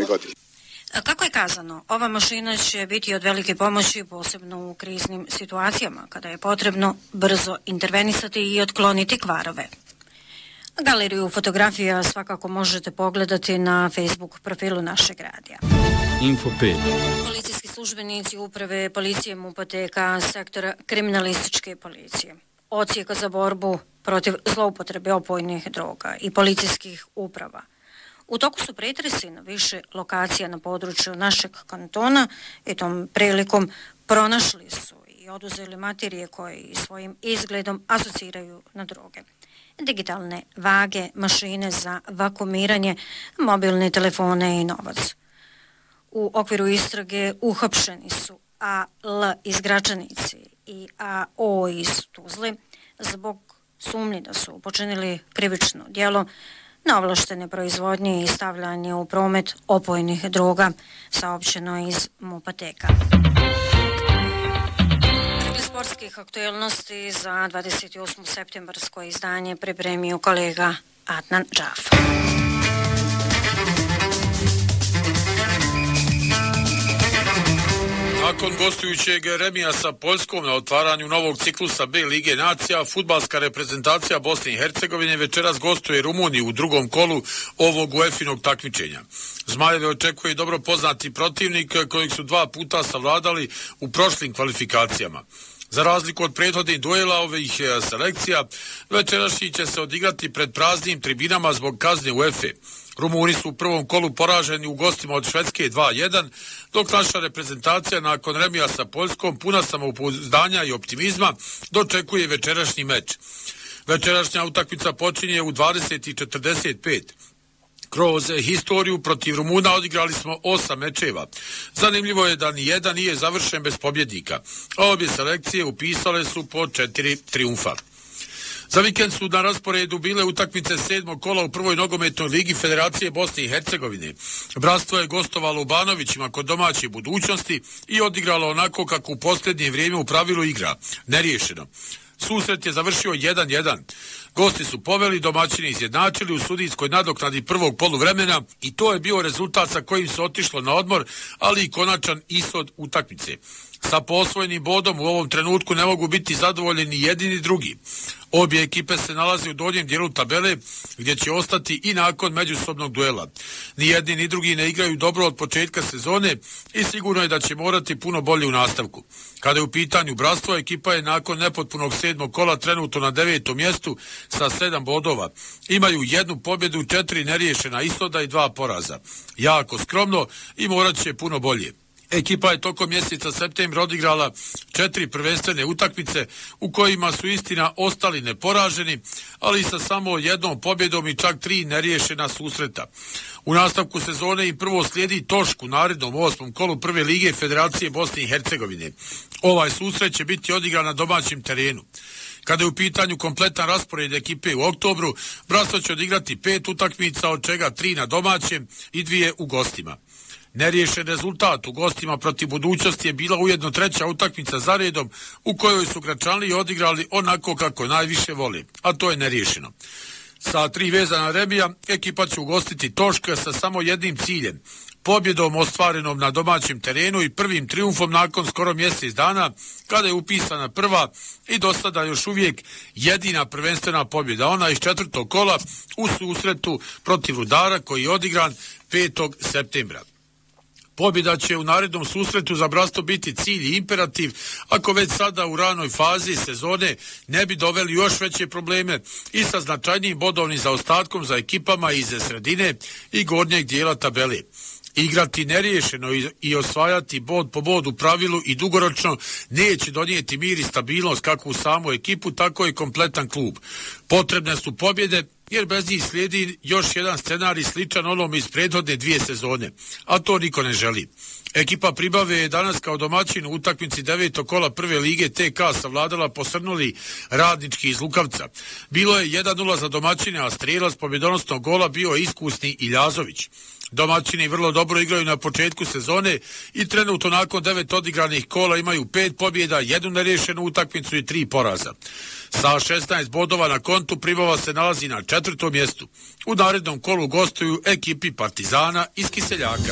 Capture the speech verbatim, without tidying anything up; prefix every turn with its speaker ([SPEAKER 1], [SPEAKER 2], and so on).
[SPEAKER 1] ove godine.
[SPEAKER 2] Kako je kazano, ova mašina će biti od velike pomoći, posebno u kriznim situacijama, kada je potrebno brzo intervenisati i otkloniti kvarove. Galeriju fotografija svakako možete pogledati na Facebook profilu našeg radija.
[SPEAKER 3] Info pet.
[SPEAKER 2] Policijski službenici uprave policije MUP-a sektora kriminalističke policije, odsjeka za borbu protiv zloupotrebe opojnih droga i policijskih uprava u toku su pretresi na više lokacija na području našeg kantona i tom prilikom pronašli su i oduzeli materije koje svojim izgledom asociraju na droge. Digitalne vage, mašine za vakuumiranje, mobilne telefone i novac. U okviru istrage uhapšeni su A L iz Gračanice i A O iz Tuzle zbog sumnji da su počinili krivično djelo neovlaštene proizvodnje i stavljanje u promet opojnih droga, saopćeno iz MUP-a. Sportskih aktualnosti za dvadeset osmo septembarsko izdanje pripremio kolega Adnan Džaf.
[SPEAKER 4] Nakon gostujućeg remija sa Poljskom na otvaranju novog ciklusa B Lige nacija, fudbalska reprezentacija Bosne i Hercegovine večeras gostuje Rumuniju u drugom kolu ovog UEFA-inog takmičenja. Zmajeve očekuje dobro poznati protivnik kojeg su dva puta savladali u prošlim kvalifikacijama. Za razliku od prethodnih duela ovih selekcija, večerašnji će se odigrati pred praznim tribinama zbog kazne UEFA. Rumuni su u prvom kolu poraženi u gostima od Švedske dva jedan, dok naša reprezentacija nakon remija sa Poljskom puna samopouzdanja i optimizma dočekuje večerašnji meč. Večerašnja utakmica počinje u dvadeset i četrdeset pet. Kroz historiju protiv Rumuna odigrali smo osam mečeva. Zanimljivo je da ni jedan nije završen bez pobjednika, a obje selekcije upisale su po četiri triumfa. Za vikend su na rasporedu bile utakmice sedmog kola u prvoj nogometnoj ligi Federacije Bosne i Hercegovine. Bratstvo je gostovalo u Banovićima kod domaće Budućnosti i odigralo onako kako u posljednje vrijeme u pravilu igra, neriješeno. Susret je završio jedan jedan. Gosti su poveli, domaćini izjednačili u sudijskoj nadoknadi prvog poluvremena i to je bio rezultat sa kojim se otišlo na odmor, ali i konačan ishod utakmice. Sa posvojenim bodom u ovom trenutku ne mogu biti zadovoljeni ni jedni ni drugi. Obje ekipe se nalaze u donjem dijelu tabele gdje će ostati i nakon međusobnog duela. Ni jedni ni drugi ne igraju dobro od početka sezone i sigurno je da će morati puno bolje u nastavku. Kada je u pitanju bratstvo, ekipa je nakon nepotpunog sedmog kola trenutno na devetom mjestu sa sedam bodova. Imaju jednu pobjedu, četiri neriješena ishoda i dva poraza. Jako skromno i morat će puno bolje. Ekipa je tokom mjeseca septembra odigrala četiri prvenstvene utakmice u kojima su istina ostali neporaženi, ali sa samo jednom pobjedom i čak tri neriješena susreta. U nastavku sezone i prvo slijedi Tošk u narednom osmom kolu prve lige Federacije Bosne i Hercegovine. Ovaj susret će biti odigran na domaćem terenu. Kada je u pitanju kompletan raspored ekipe u oktobru, bratstvo će odigrati pet utakmica, od čega tri na domaćem i dvije u gostima. Neriješen rezultat u gostima protiv Budućnosti je bila ujedno treća utakmica za redom u kojoj su Gračanlije odigrali onako kako najviše vole, a to je neriješeno. Sa tri vezana remija ekipa će ugostiti Toška sa samo jednim ciljem, pobjedom ostvarenom na domaćem terenu i prvim triumfom nakon skoro mjesec dana, kada je upisana prva i do sada još uvijek jedina prvenstvena pobjeda, ona iz četvrtog kola u susretu protiv Rudara koji je odigran petog septembra. Pobjeda će u narednom susretu za bratstvo biti cilj i imperativ, ako već sada u ranoj fazi sezone ne bi doveli još veće probleme i sa značajnijim bodovnim zaostatkom za ekipama iz sredine i gornjeg dijela tabele. Igrati neriješeno i osvajati bod po bod u pravilu i dugoročno neće donijeti mir i stabilnost kako u samu ekipu, tako i kompletan klub. Potrebne su pobjede, jer bez njih slijedi još jedan scenarij sličan onom iz prethodne dvije sezone, a to niko ne želi. Ekipa Pribave je danas kao domaćin u utakmici devetog kola prve lige T K savladala posrnuli Radnički iz Lukavca. Bilo je jedan nula za domaćine, a strelac pobjedonosnog gola bio je iskusni Iljazović. Domaćini vrlo dobro igraju na početku sezone i trenutno nakon devet odigranih kola imaju pet pobjeda, jednu neriješenu utakmicu i tri poraza. Sa šesnaest bodova na kontu Pribava se nalazi na četvrtom mjestu. U narednom kolu gostuju ekipi Partizana iz Kiseljaka.